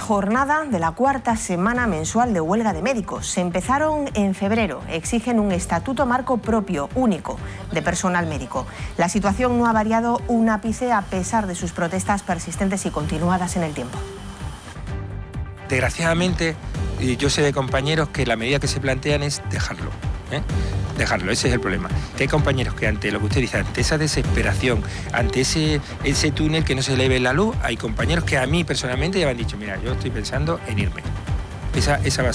jornada de la cuarta semana mensual de huelga de médicos. Se empezaron en febrero. Exigen un estatuto marco propio, único, de personal médico. La situación no ha variado un ápice a pesar de sus protestas persistentes y continuadas en el tiempo. Desgraciadamente, yo sé de compañeros que la medida que se plantean es dejarlo. Dejarlo, ese es el problema. Que hay compañeros que ante lo que usted dice, ante esa desesperación, ante ese túnel que no se le ve la luz, hay compañeros que a mí personalmente ya me han dicho, mira, yo estoy pensando en irme. Esa va a